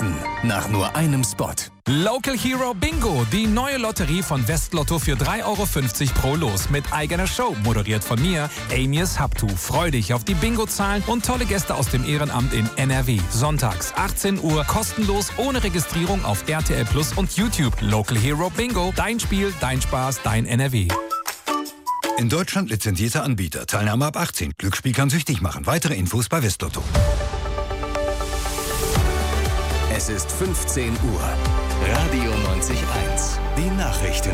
Minuten nach nur einem Spot. Local Hero Bingo, die neue Lotterie von Westlotto für 3,50 € pro Los mit eigener Show, moderiert von mir, Amias Habtu. Freu dich auf die Bingo-Zahlen und tolle Gäste aus dem Ehrenamt in NRW. Sonntags 18 Uhr, kostenlos, ohne Registrierung auf RTL Plus und YouTube. Local Hero Bingo, dein Spiel, dein Spaß, dein NRW. In Deutschland lizenzierter Anbieter. Teilnahme ab 18. Glücksspiel kann süchtig machen. Weitere Infos bei Westlotto. Es ist 15 Uhr. Radio 90.1. Die Nachrichten.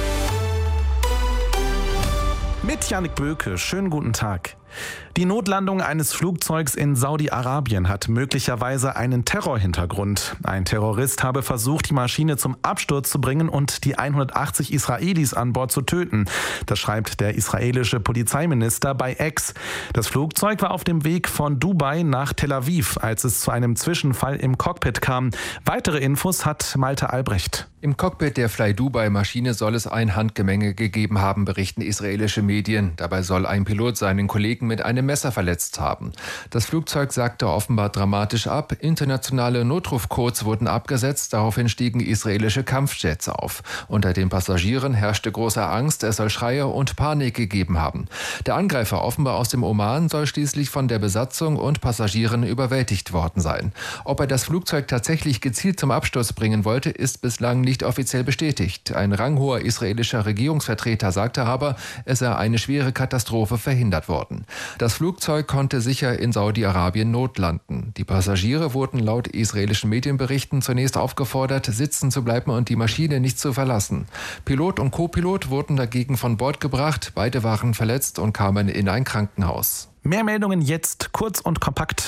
Mit Jannik Böke. Schönen guten Tag. Die Notlandung eines Flugzeugs in Saudi-Arabien hat möglicherweise einen Terrorhintergrund. Ein Terrorist habe versucht, die Maschine zum Absturz zu bringen und die 180 Israelis an Bord zu töten. Das schreibt der israelische Polizeiminister bei X. Das Flugzeug war auf dem Weg von Dubai nach Tel Aviv, als es zu einem Zwischenfall im Cockpit kam. Weitere Infos hat Malte Albrecht. Im Cockpit der Fly-Dubai-Maschine soll es ein Handgemenge gegeben haben, berichten israelische Medien. Dabei soll ein Pilot seinen Kollegen mit einem Messer verletzt haben. Das Flugzeug sagte offenbar dramatisch ab. Internationale Notrufcodes wurden abgesetzt. Daraufhin stiegen israelische Kampfjets auf. Unter den Passagieren herrschte große Angst. Es soll Schreie und Panik gegeben haben. Der Angreifer, offenbar aus dem Oman, soll schließlich von der Besatzung und Passagieren überwältigt worden sein. Ob er das Flugzeug tatsächlich gezielt zum Absturz bringen wollte, ist bislang nicht offiziell bestätigt. Ein ranghoher israelischer Regierungsvertreter sagte aber, es sei eine schwere Katastrophe verhindert worden. Das Flugzeug konnte sicher in Saudi-Arabien notlanden. Die Passagiere wurden laut israelischen Medienberichten zunächst aufgefordert, sitzen zu bleiben und die Maschine nicht zu verlassen. Pilot und Co-Pilot wurden dagegen von Bord gebracht. Beide waren verletzt und kamen in ein Krankenhaus. Mehr Meldungen jetzt, kurz und kompakt.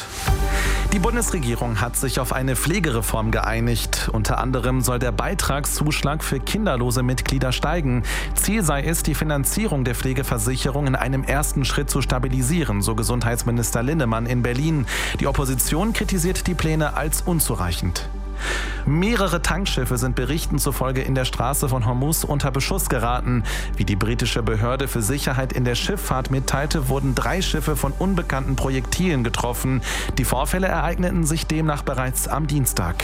Die Bundesregierung hat sich auf eine Pflegereform geeinigt. Unter anderem soll der Beitragszuschlag für kinderlose Mitglieder steigen. Ziel sei es, die Finanzierung der Pflegeversicherung in einem ersten Schritt zu stabilisieren, so Gesundheitsminister Linnemann in Berlin. Die Opposition kritisiert die Pläne als unzureichend. Mehrere Tankschiffe sind Berichten zufolge in der Straße von Hormuz unter Beschuss geraten. Wie die britische Behörde für Sicherheit in der Schifffahrt mitteilte, wurden 3 Schiffe von unbekannten Projektilen getroffen. Die Vorfälle ereigneten sich demnach bereits am Dienstag.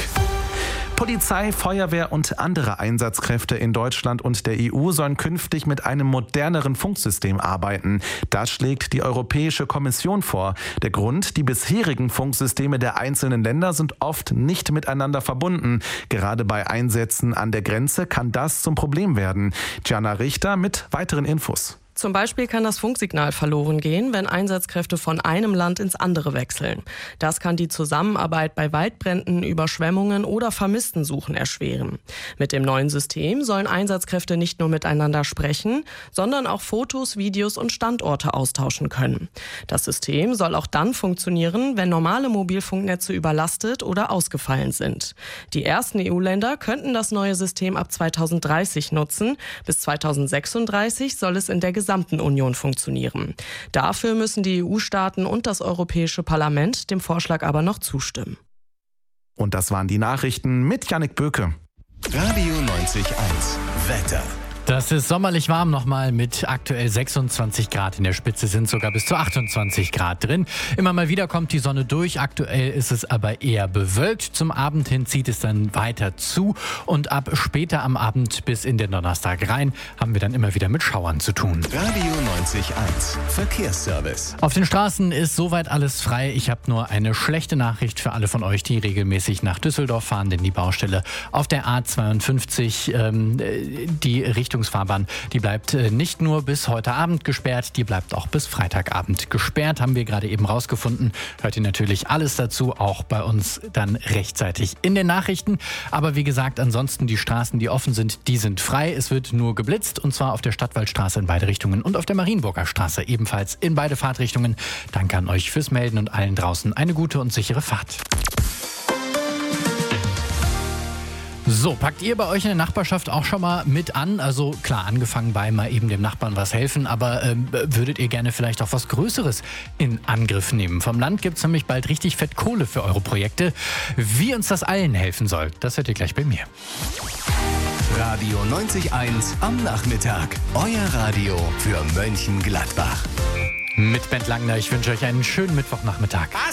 Polizei, Feuerwehr und andere Einsatzkräfte in Deutschland und der EU sollen künftig mit einem moderneren Funksystem arbeiten. Das schlägt die Europäische Kommission vor. Der Grund: die bisherigen Funksysteme der einzelnen Länder sind oft nicht miteinander verbunden. Gerade bei Einsätzen an der Grenze kann das zum Problem werden. Gianna Richter mit weiteren Infos. Zum Beispiel kann das Funksignal verloren gehen, wenn Einsatzkräfte von einem Land ins andere wechseln. Das kann die Zusammenarbeit bei Waldbränden, Überschwemmungen oder Vermisstensuchen erschweren. Mit dem neuen System sollen Einsatzkräfte nicht nur miteinander sprechen, sondern auch Fotos, Videos und Standorte austauschen können. Das System soll auch dann funktionieren, wenn normale Mobilfunknetze überlastet oder ausgefallen sind. Die ersten EU-Länder könnten das neue System ab 2030 nutzen. Bis 2036 soll es in der gesamten Union funktionieren. Dafür müssen die EU-Staaten und das Europäische Parlament dem Vorschlag aber noch zustimmen. Und das waren die Nachrichten mit Jannik Böke. Radio 90.1. Wetter. Das ist sommerlich warm nochmal mit aktuell 26 Grad. In der Spitze sind sogar bis zu 28 Grad drin. Immer mal wieder kommt die Sonne durch. Aktuell ist es aber eher bewölkt. Zum Abend hin zieht es dann weiter zu. Und ab später am Abend bis in den Donnerstag rein haben wir dann immer wieder mit Schauern zu tun. Radio 90.1. Verkehrsservice. Auf den Straßen ist soweit alles frei. Ich habe nur eine schlechte Nachricht für alle von euch, die regelmäßig nach Düsseldorf fahren. Denn die Baustelle auf der A52, die Richtungsfahrbahn, die bleibt nicht nur bis heute Abend gesperrt, die bleibt auch bis Freitagabend gesperrt, haben wir gerade eben rausgefunden. Hört ihr natürlich alles dazu, auch bei uns dann rechtzeitig in den Nachrichten. Aber wie gesagt, ansonsten die Straßen, die offen sind, die sind frei. Es wird nur geblitzt und zwar auf der Stadtwaldstraße in beide Richtungen und auf der Marienburger Straße ebenfalls in beide Fahrtrichtungen. Danke an euch fürs Melden und allen draußen eine gute und sichere Fahrt. So, packt ihr bei euch in der Nachbarschaft auch schon mal mit an? Also klar, angefangen bei mal eben dem Nachbarn was helfen, aber würdet ihr gerne vielleicht auch was Größeres in Angriff nehmen? Vom Land gibt es nämlich bald richtig fett Kohle für eure Projekte. Wie uns das allen helfen soll, das hört ihr gleich bei mir. Radio 90.1 am Nachmittag. Euer Radio für Mönchengladbach. Mit Bent Langner, ich wünsche euch einen schönen Mittwochnachmittag.